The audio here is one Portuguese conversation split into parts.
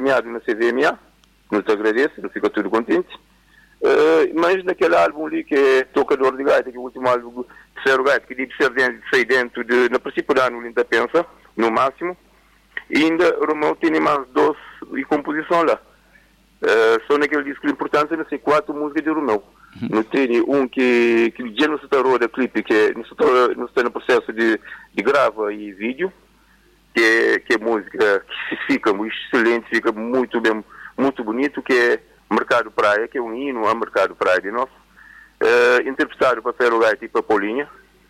premiado na CVMA, nos agradece, nos fica tudo contente. Mas naquele álbum ali que é Tocador de Gaita, que é o último álbum de Ferro Gaita, que deve ser dentro de, na princípio do ano, ainda pensa, no máximo, e ainda o Romeu tem mais 12 e composição lá. Só naquele disco de importância, não sei, 4 músicas de Romeu. Não tem um que já não se tornou da clipe, que não está no processo de grava e vídeo, que é música que fica excelente, fica muito bem, muito bonito, que é Mercado Praia, que é um hino ao Mercado Praia de nós, interpretado para Ferro Gaita e para Paulinha.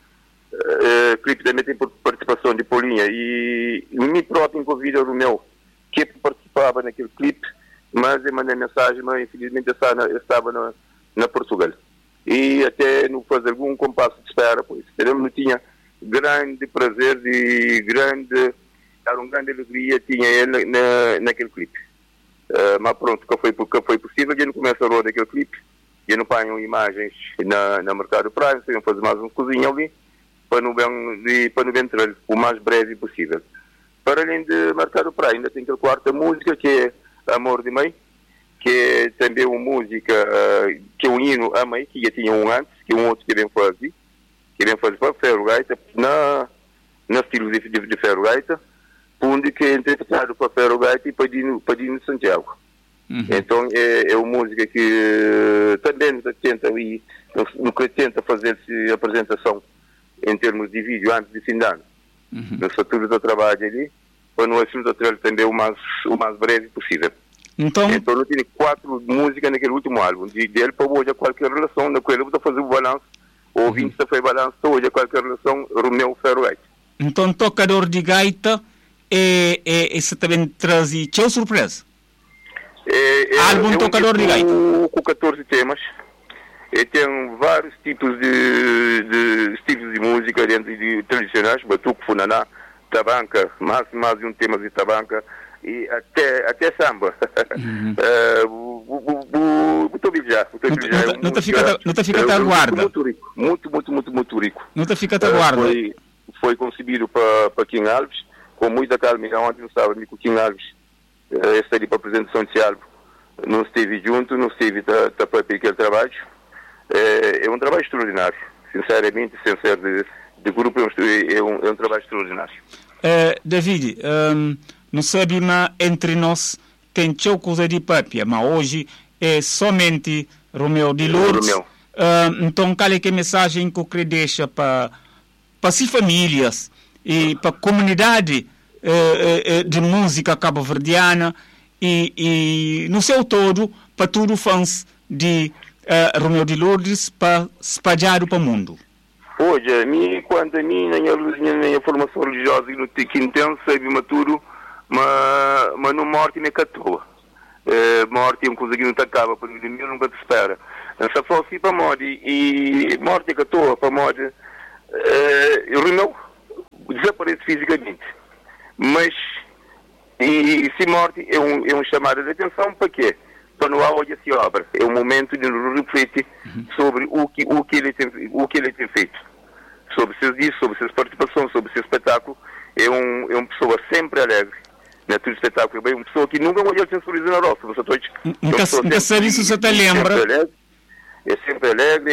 Clipe também tem participação de Paulinha e me próprio convido ao Romeu, que participava naquele clipe, mas eu mandei mensagem, mas infelizmente estava na Portugal. E até não fazer algum compasso de espera, pois não tinha grande prazer dar uma grande alegria tinha ele naquele clipe. Mas pronto, que foi possível, e não começa a rodar aquele clipe, e não ponham imagens na Mercado Praia, se fazer mais uma cozinha ali, para não entrar o mais breve possível. Para além de Mercado Praia, ainda tem aquela quarta música, que é Amor de Mãe, que é também uma música, que é um hino a mãe, que já tinha um antes, que é um outro que vem fazer para Ferro Gaita, na estilo de Ferro Gaita, onde que é interpretado para Ferro Gaita e para Dino Santiago. Então é uma música que também nunca tenta fazer-se apresentação em termos de vídeo antes de fim de ano. No futuro do trabalho ali, para no assunto também o mais breve possível. Então não tem 4 músicas naquele último álbum. Dele para hoje qualquer relação, naquele eu vou fazer o balanço, o ouvinte foi balanço, hoje qualquer relação, Romeu Ferro Gaita. Então, Tocador de Gaita, isso também traz surpresa? Álbum Tocador de Gaita. Com 14 temas. Tem vários tipos de estilos de música dentro de tradicionais, batuque, funaná, tabanca, mais de um tema de tabanca, e até samba. Não te fica a guarda. Muito rico. Não te fica a guarda. Foi concebido para King Alves, com muita calma. Ontem não estava com King Alves, esse ali para a apresentação desse álbum. Não esteve junto, não esteve para aquele trabalho. É um trabalho extraordinário, sinceramente, sem ser de grupo, é um trabalho extraordinário. David, não sabe, mas entre nós tem coisa de papia, mas hoje é somente Romeu de Lourdes. Então, qual é a mensagem que eu queria deixar para as famílias e para a comunidade de música cabo-verdiana e no seu todo, para todos os fãs de Romeu de Lourdes, para espalhar para o mundo? Hoje, quando a minha formação religiosa que intensa, sabe tudo, mas não morte nem catoa. Morte é uma coisa que não te acaba, por mim nunca te espera. Se fosse para morte, e morte é catoa, para morte, Romeu desaparece fisicamente. Mas, e se morte é um chamado de atenção, para quê? Para não há hoje essa obra. É um momento de refletir sobre o que ele tem feito. Sobre seus discos, sobre suas participações, sobre seu espetáculo. É uma pessoa sempre alegre. Não é tudo espetáculo. É uma pessoa que nunca olhou censuriza na roça. Nunca sabe se você te lembra. É sempre alegre,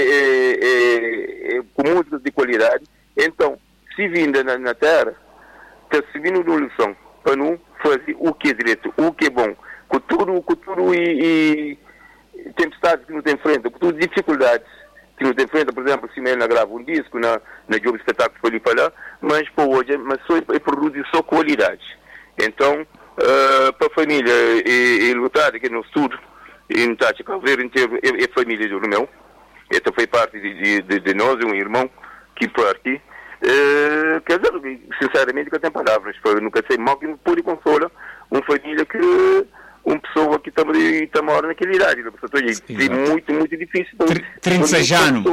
com músicas de qualidade. Então, se vinda na terra, está servindo de uma lição para não fazer o que é direito, o que é bom. Com tudo e tempestades que não tem frente, com tudo dificuldades que não tem frente. Por exemplo, se ele grava um disco na jogo de espetáculo para ali para lá, mas para hoje só produz só qualidade. Então, para a família e lutar aqui no sul, e no Tati Calveiro inteiro, é família do Romeu. Esta foi parte de nós, um irmão que parte. Quer dizer, sinceramente, que tem palavras, nunca sei mal que me pure consola uma família que uma pessoa que está mora naquela idade. É muito difícil. 36 anos.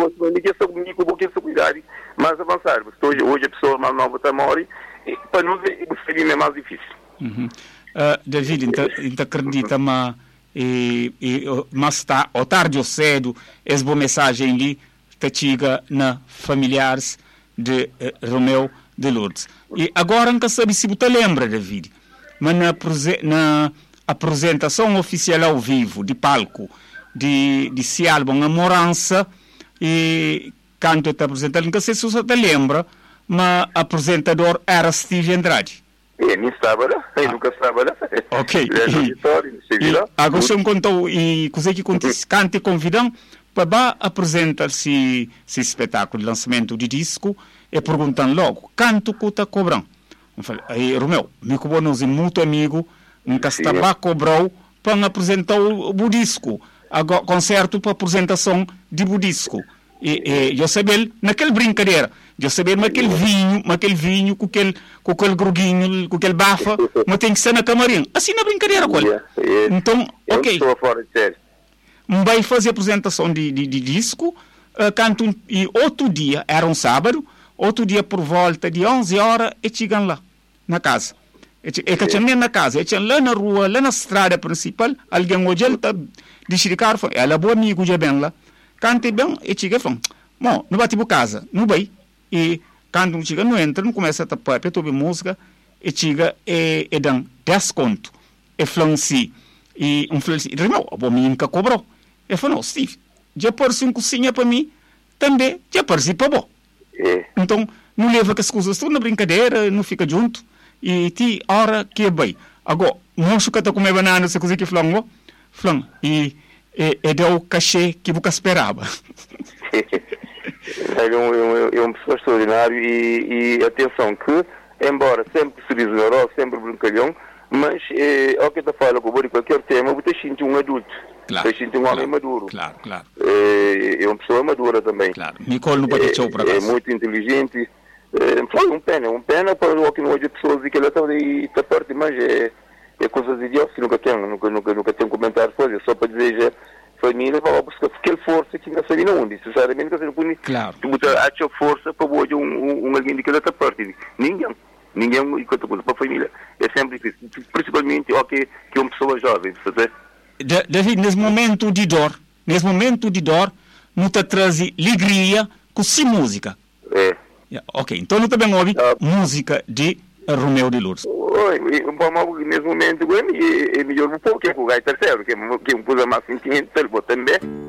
Mais avançar. Hoje a pessoa mais nova está mora e para nós é mais difícil. David, então acredita, mas está, ou tarde ou cedo, essa boa mensagem ali está chega na familiares de Romeu de Lourdes. E agora nunca sabe se você lembra, David, mas apresentação oficial ao vivo, de palco, de esse álbum Amorança, e canto te apresentando, não sei se você te lembra, mas apresentador era Steve Andrade. Nem estava lá, nunca estava lá. Ok. Agora você contou, e coisa que cante convidam para apresentar esse espetáculo de lançamento de disco, e perguntando logo, quanto custa cobrar? Eu falei, aí, Romeu, me cobrou-nos muito amigo, nunca estava cobrou para apresentar o disco, agora concerto para apresentação de disco. E eu sabia, naquela brincadeira, eu sabia aquele vinho com aquele groguinho, com aquele bafa, mas tem que ser na camarim. Assim na brincadeira, olha. Então, ok. Vai fazer apresentação de disco, canto, e outro dia, era um sábado, outro dia por volta de 11 horas, e chegam lá, na casa. E que tinha nem na casa, e tinha lá na rua, lá na estrada principal, alguém hoje está deschicar, ela é boa amigo, já bem lá. Cante bem, e chega e fala, bom, não bate por casa, não vai. E quando chega, não entra, não começa a tapar, para ouvir música, e chega e dá 10 conto. E fala assim, e um fala assim, irmão, a boa menina nunca cobrou. E fala, não, Steve, já parece uma cozinha para mim, também já parece para bom. Então, não leva que as coisas tudo na brincadeira, não fica junto, e tem hora que é bem. Agora, não chuca a comer banana, essa coisa que falam, e deu o cachê que você esperava. É uma pessoa extraordinária e atenção que, embora sempre se desenrolou, sempre brincalhão, mas ao que eu falo com qualquer tema, você sente um adulto. Claro, você sente um homem maduro. Claro. É uma pessoa madura também. Claro. Nicole não pode show para cá. É muito inteligente. Foi um pena para o que não hoje pessoas que ela está aí da parte, mas é coisas idiotas que nunca tenho comentário fazer, só para dizer já família para buscar aquela força que não sabe onde, sinceramente que você não pode achar força para hoje alguém de cada parte, ninguém enquanto coisa para a família é sempre difícil, principalmente que é uma pessoa jovem, sabe? David, nesse momento de dor não te traz alegria com sim música. Ok, então não também ouve música de Romeu de Lourdes. Nesse momento é melhor um pouco que o gaita terceiro, que é uma coisa mais sentimental também.